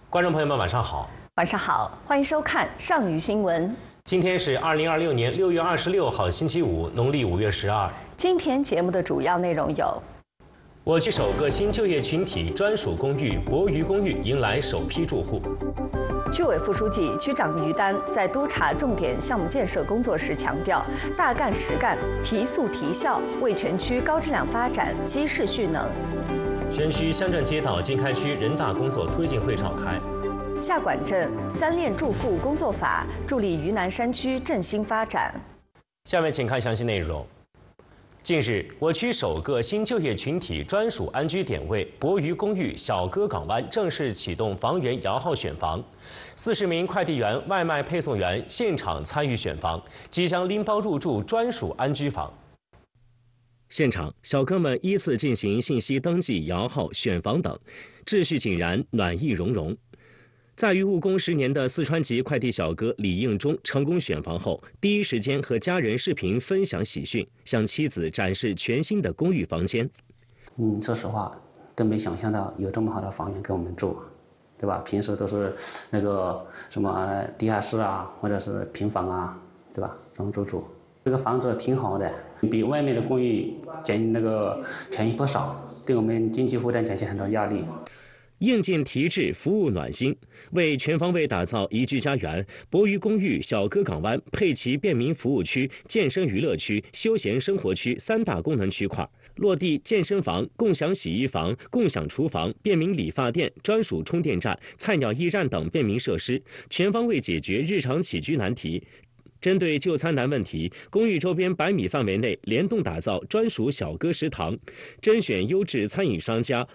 观众朋友们，晚上好。 晚上好，欢迎收看上虞新闻。 今天是2026年6月26号，星期五，农历5月12。 今天节目的主要内容有： 我区首个新就业群体专属公寓——博渝公寓迎来首批住户。 区委副书记、区长于丹在督查重点项目建设工作时强调，大干实干，提速提效，为全区高质量发展积势蓄能。 宣区乡镇街道经开区人大工作推进会召开。 下管镇三链助富工作法助力渝南山区振兴发展。 下面请看详细内容。近日，我区首个新就业群体专属安居点位博渝公寓小鸽港湾正式启动房源摇号选房，40名快递员、外卖配送员现场参与选房，即将拎包入住专属安居房。现场，小哥们依次进行信息登记、摇号、选房等，秩序井然，暖意融融。在渝务工10年的四川籍快递小哥李应忠成功选房后，第一时间和家人视频分享喜讯，向妻子展示全新的公寓房间。 说实话，都没想象到有这么好的房源给我们住，对吧？平时都是那个什么地下室啊，或者是平房啊，对吧？这种住。这个房子挺好的，比外面的公寓便宜不少，对我们经济负担减轻很多压力。 硬件提质，服务暖心，为全方位打造宜居家园，博渝公寓小鸽港湾配齐便民服务区、健身娱乐区、休闲生活区3大功能区块，落地健身房、共享洗衣房、共享厨房、便民理发店、专属充电站、菜鸟驿站等便民设施，全方位解决日常起居难题。针对就餐难问题，公寓周边100米范围内联动打造专属小鸽食堂，甄选优质餐饮商家，